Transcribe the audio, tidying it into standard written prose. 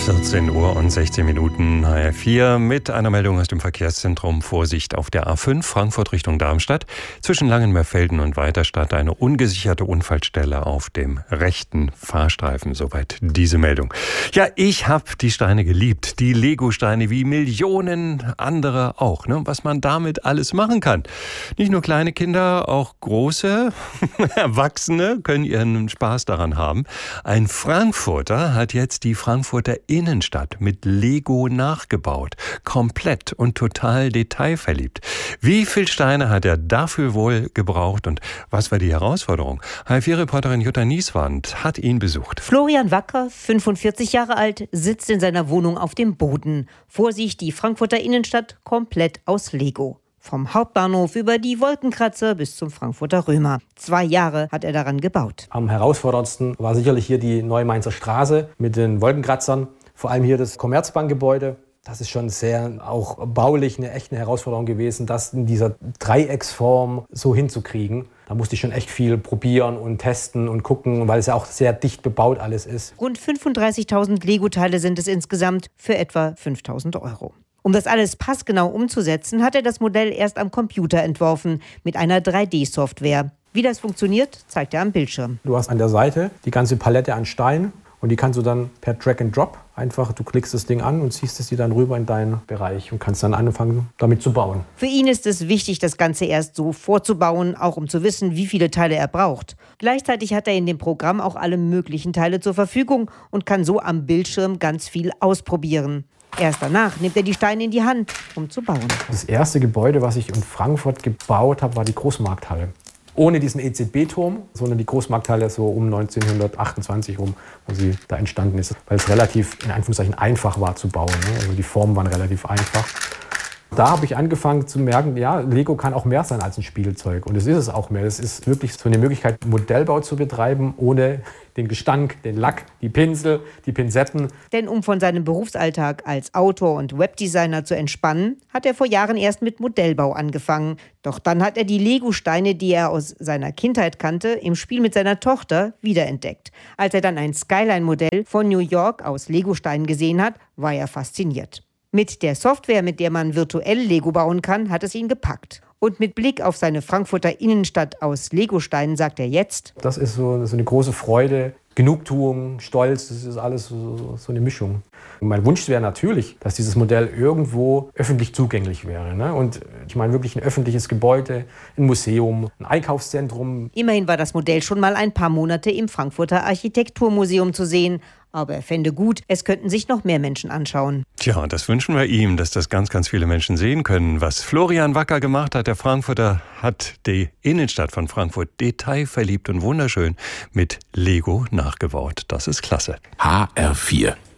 14 Uhr und 16 Minuten, HR4 mit einer Meldung aus dem Verkehrszentrum. Vorsicht auf der A5 Frankfurt Richtung Darmstadt. Zwischen Langenmeerfelden und Weiterstadt eine ungesicherte Unfallstelle auf dem rechten Fahrstreifen. Soweit diese Meldung. Ja, ich habe die Steine geliebt. Die Lego-Steine wie Millionen andere auch. Ne? Was man damit alles machen kann. Nicht nur kleine Kinder, auch große Erwachsene können ihren Spaß daran haben. Ein Frankfurter hat jetzt die Frankfurter Innenstadt mit Lego nachgebaut. Komplett und total detailverliebt. Wie viele Steine hat er dafür wohl gebraucht und was war die Herausforderung? HR4-Reporterin Jutta Nieswand hat ihn besucht. Florian Wacker, 45 Jahre alt, sitzt in seiner Wohnung auf dem Boden. Vor sich die Frankfurter Innenstadt komplett aus Lego. Vom Hauptbahnhof über die Wolkenkratzer bis zum Frankfurter Römer. 2 Jahre hat er daran gebaut. Am herausforderndsten war sicherlich hier die Neue-Mainzer Straße mit den Wolkenkratzern. Vor allem hier das Commerzbankgebäude. Das ist schon sehr auch baulich eine echte Herausforderung gewesen, das in dieser Dreiecksform so hinzukriegen. Da musste ich schon echt viel probieren und testen und gucken, weil es ja auch sehr dicht bebaut alles ist. Rund 35.000 Lego-Teile sind es insgesamt für etwa 5.000 €. Um das alles passgenau umzusetzen, hat er das Modell erst am Computer entworfen, mit einer 3D-Software. Wie das funktioniert, zeigt er am Bildschirm. Du hast an der Seite die ganze Palette an Steinen und die kannst du dann per Drag and Drop einfach, du klickst das Ding an und ziehst es dir dann rüber in deinen Bereich und kannst dann anfangen, damit zu bauen. Für ihn ist es wichtig, das Ganze erst so vorzubauen, auch um zu wissen, wie viele Teile er braucht. Gleichzeitig hat er in dem Programm auch alle möglichen Teile zur Verfügung und kann so am Bildschirm ganz viel ausprobieren. Erst danach nimmt er die Steine in die Hand, um zu bauen. Das erste Gebäude, was ich in Frankfurt gebaut habe, war die Großmarkthalle. Ohne diesen EZB-Turm, sondern die Großmarkthalle so um 1928 rum, wo sie da entstanden ist. Weil es relativ, in Anführungszeichen, einfach war zu bauen. Ne? Also die Formen waren relativ einfach. Da habe ich angefangen zu merken, ja, Lego kann auch mehr sein als ein Spielzeug. Und es ist es auch mehr. Es ist wirklich so eine Möglichkeit, Modellbau zu betreiben, ohne den Gestank, den Lack, die Pinsel, die Pinzetten. Denn um von seinem Berufsalltag als Autor und Webdesigner zu entspannen, hat er vor Jahren erst mit Modellbau angefangen. Doch dann hat er die Lego-Steine, die er aus seiner Kindheit kannte, im Spiel mit seiner Tochter wiederentdeckt. Als er dann ein Skyline-Modell von New York aus Lego-Steinen gesehen hat, war er fasziniert. Mit der Software, mit der man virtuell Lego bauen kann, hat es ihn gepackt. Und mit Blick auf seine Frankfurter Innenstadt aus Legosteinen sagt er jetzt: Das ist so eine große Freude, Genugtuung, Stolz, das ist alles so eine Mischung. Und mein Wunsch wäre natürlich, dass dieses Modell irgendwo öffentlich zugänglich wäre. Ne? Und ich meine wirklich ein öffentliches Gebäude, ein Museum, ein Einkaufszentrum. Immerhin war das Modell schon mal ein paar Monate im Frankfurter Architekturmuseum zu sehen. Aber er fände gut, es könnten sich noch mehr Menschen anschauen. Tja, das wünschen wir ihm, dass das ganz, ganz viele Menschen sehen können. Was Florian Wacker gemacht hat, der Frankfurter, hat die Innenstadt von Frankfurt detailverliebt und wunderschön mit Lego nachgebaut. Das ist klasse. HR4